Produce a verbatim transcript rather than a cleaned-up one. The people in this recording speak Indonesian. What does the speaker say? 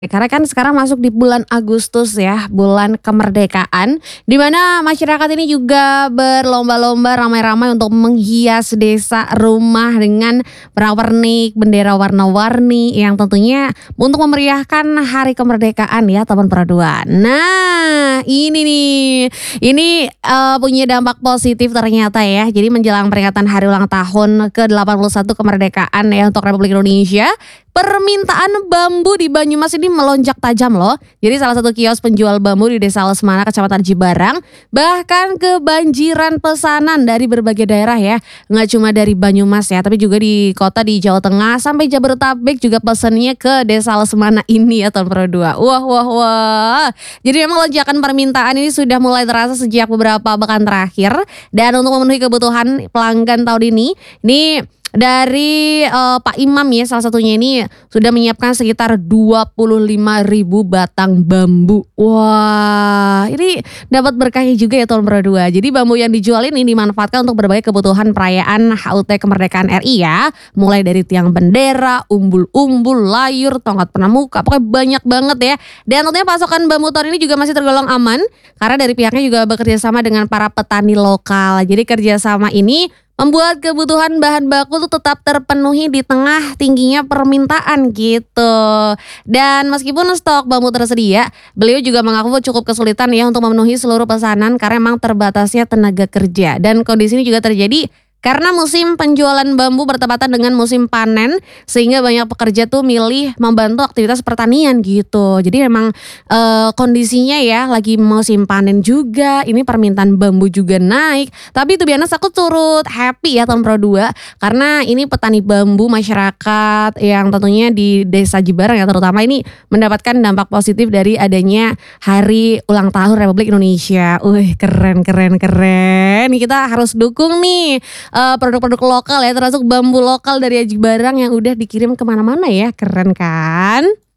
Karena kan sekarang masuk di bulan Agustus ya, bulan kemerdekaan, di mana masyarakat ini juga berlomba-lomba ramai-ramai untuk menghias desa rumah dengan pernak-pernik bendera warna-warni yang tentunya untuk memeriahkan hari kemerdekaan ya tahun dua. Nah, ini nih, ini eh, punya dampak positif ternyata ya. Jadi menjelang peringatan hari ulang tahun ke delapan puluh satu kemerdekaan ya untuk Republik Indonesia, permintaan bambu di Banyumas ini melonjak tajam loh. Jadi salah satu kios penjual bambu di Desa Lesmana, Kecamatan Cibarang, bahkan kebanjiran pesanan dari berbagai daerah ya. Nggak cuma dari Banyumas ya, tapi juga di kota di Jawa Tengah sampai Jabodetabek juga pesannya ke Desa Lesmana ini ya tahun dua. Wah wah wah. Jadi memang lonjakan permintaan ini sudah mulai terasa sejak beberapa pekan terakhir. Dan untuk memenuhi kebutuhan pelanggan tahun ini, ini dari eh, Pak Imam ya salah satunya ini sudah menyiapkan sekitar dua puluh lima ribu batang bambu. Wah, ini dapat berkahnya juga ya tahun dua. Jadi bambu yang dijual ini dimanfaatkan untuk berbagai kebutuhan perayaan H U T kemerdekaan R I ya. Mulai dari tiang bendera, umbul-umbul, layur, tongkat pramuka, pokoknya banyak banget ya. Dan tentunya pasokan bambu tahun ini juga masih tergolong aman karena dari pihaknya juga bekerja sama dengan para petani lokal. Jadi kerjasama ini membuat kebutuhan bahan baku tuh tetap terpenuhi di tengah tingginya permintaan gitu. Dan meskipun stok bambu tersedia, beliau juga mengaku cukup kesulitan ya untuk memenuhi seluruh pesanan karena memang terbatasnya tenaga kerja. Dan kondisi ini juga terjadi karena musim penjualan bambu bertepatan dengan musim panen, sehingga banyak pekerja tuh milih membantu aktivitas pertanian gitu. Jadi memang eh, kondisinya ya lagi musim panen juga, ini permintaan bambu juga naik. Tapi itu biasa aku turut happy ya tahun dua karena ini petani bambu masyarakat yang tentunya di Desa Cibarang ya terutama ini mendapatkan dampak positif dari adanya hari ulang tahun Republik Indonesia. Wih, keren keren keren. Nih kita harus dukung nih Uh, produk-produk lokal ya, termasuk bambu lokal dari Aji Barang yang udah dikirim kemana-mana ya, keren kan?